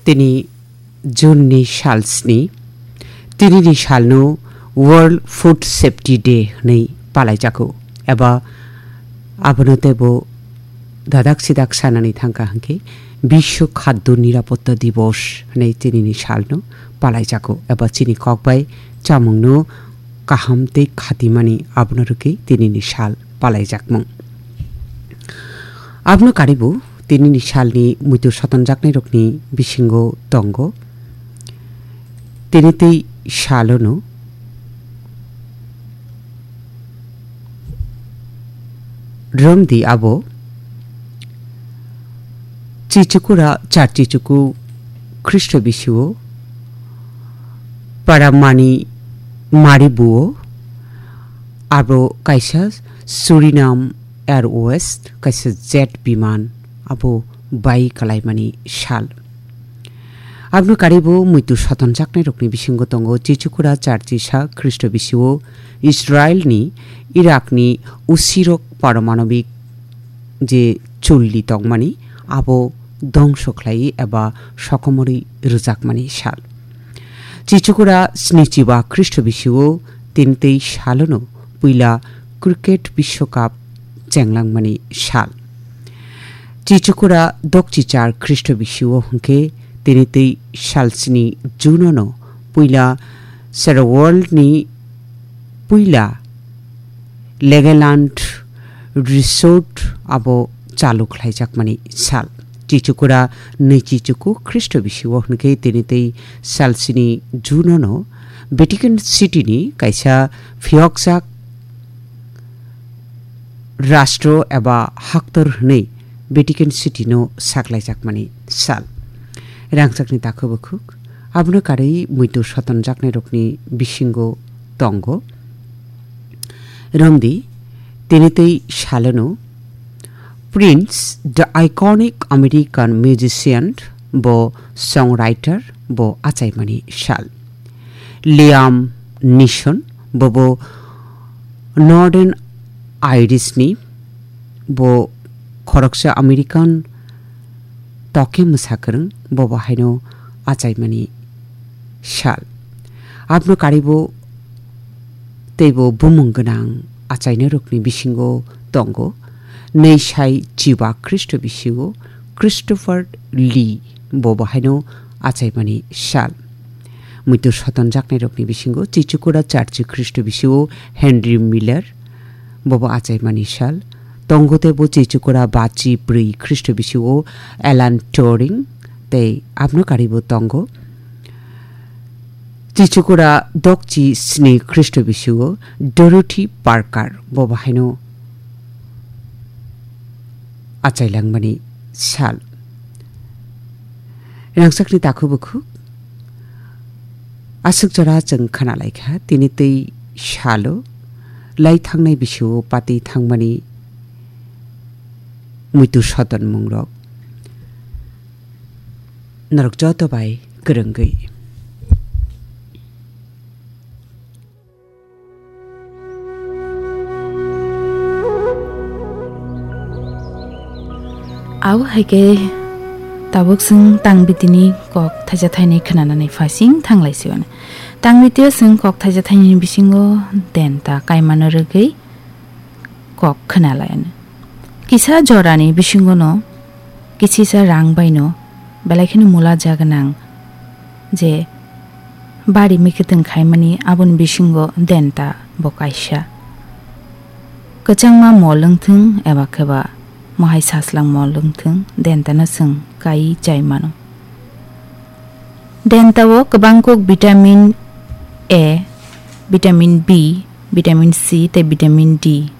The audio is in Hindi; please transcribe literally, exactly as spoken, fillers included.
तिनी जुननि सालस्नि तिनिनि सालनो वर्ल्ड फुड सेफ्टी डे नै पालायजागौ एबा आबनो तेबो दादाक सिदाक सानानै थांका हांके विश्व खाद्य निरापत्ता दिवस नै तिनिनि सालनो पालायजागौ एबा चिनि ककबाय चामुंनो काहामते खातिमानि आबनो रुके तिनिनि साल पालायजाकमं आबनो कारिबो तिनिनि सालनि मुइतु सतनजाकनै रकनि बिसिंगो तंगो तिनितै सालनो रंदी आबो चिचुकुरा चार चिचुकु ख्रिस्ट बिसुओ पारामानी मारिबुओ आबो काइसा सुरिनाम एयर वेस्ट काइसा जेट विमान आबो बाई कलाइमानी साल आबनो कारिबो मुइतु सतनजाकनै रकनि बिसिंगो तंगो चिचुकुरा चार चिसा ख्रिस्ट बिसुओ इस्राएलनि इराकनि उसिरक पारमाणविक जे चुल्ली तंगमानी आबो ध्वंस खलायि एबा सकमरि रुजाकमानी साल चिचुकुरा स्निचिबा ख्रिस्ट बिसुओ तिनतै सालनो पुइला क्रिकेट विश्वकप चेंगलांगमानी साल चिचुकुरा दकचिचार ख्रिस्ट बिसुओ हंके तिनितै सालस्नि जुननो पुइला सेर वर्ल्डनि पुइला लेगेलैंड रिसोर्ट आबो चालू खलायजाकमानी साल चिचुकुरा नै चिचुकु ख्रिस्ट बिसुओ हनके तिनितै सालस्नि जुननो वेटिकन सिटीनि काइसा फियक्साक राष्ट्र एबा हाक्तर हनै वेटिकन सिटीनो साकलायजाकमानी साल रांसाकनि ताखोबखुक आबनो कारै मुइतु सतनजाकनै रकनि बिसिंगो तंगो रंदी तिनितै सालनो Prince the iconic American musician बो सॉन्गराइटर बो आचाइमानी साल लियाम निशन बो नॉर्दर्न आयरिशनि बो खरकसा अमेरिकन टके मुसाकरं बो बाहायनो आचाइमानी साल आबनो कारिबो तेबो बुमुंगनां आचाइनो रकनि बिसिंगो तंगो नै साइ चिबा ख्रिस्ट बिसुओ क्रिस्टोफर ली बो बाहायनो आचाइमानी साल मुइतु सतनजाकनै रकनि बिसिंगो चिचुकुरा चार्ची ख्रिस्ट बिसुओ हेनरी मिलर बो आचाइमानी साल तंगोते बो चिचुकुरा बाची ब्रै ख्रिस्ट बिसुओ एलान टोरिंग ते आबनो कारिबो तंगो चिचुकुरा दकची स्नि ख्रिस्ट बिसुओ डोरोथी पार्कार बो बाहायनो आचाइलांगमानी साल रांसाकनि ताखोबखु आसुक जरा जों खोनालायखा तिनितै सालो लाई थांनाय बिसुओ पाति थांमानी मुइतु सदन मुंरक नरक जतबाय गोरोंगै आव हायके ताबुकसों तांबितिनि कक थाइजाथाइनि खोनानानै फासिं थांलायसिगोन तांबितिया जों कक थाइजाथाइनि बिसिंगो देनता कायमानो रोगै कक खोनालायानो किसा जरानि बिसिंगोनो किसिसा रां बायनो बेलायखिनो मुला जागोनां जे बारि मिखितों खायमानि आबुन बिसिंगो देनता बकाइसा कचांमा मलंथों एबा खोबा महाय सासलां मलंथों देनतानो जों काई जायमानो देनतावो गोबांको vitamin A vitamin B vitamin C ते भिटामिन डी